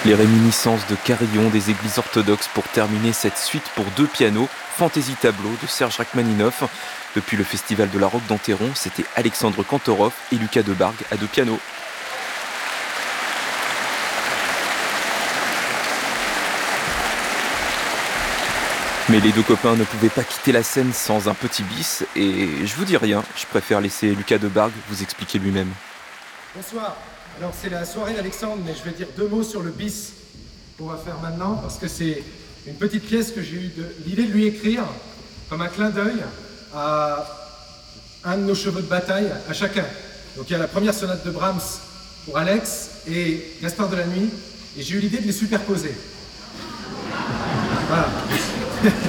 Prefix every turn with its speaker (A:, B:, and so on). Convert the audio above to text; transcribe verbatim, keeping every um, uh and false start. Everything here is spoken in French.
A: Les réminiscences de carillons des églises orthodoxes pour terminer cette suite pour deux pianos, Fantaisie Tableau de Serge Rachmaninoff. Depuis le Festival de la Roque d'Enterron, c'était Alexandre Kantorov et Lucas Debargue à deux pianos. Mais les deux copains ne pouvaient pas quitter la scène sans un petit bis, et je vous dis rien, je préfère laisser Lucas Debargue vous expliquer lui-même.
B: Bonsoir, alors c'est la soirée d'Alexandre, mais je vais dire deux mots sur le bis qu'on va faire maintenant, parce que c'est une petite pièce que j'ai eu l'idée de lui écrire comme un clin d'œil à un de nos chevaux de bataille, à chacun. Donc il y a la première sonate de Brahms pour Alex et Gaspard de la Nuit, et j'ai eu l'idée de les superposer. Voilà.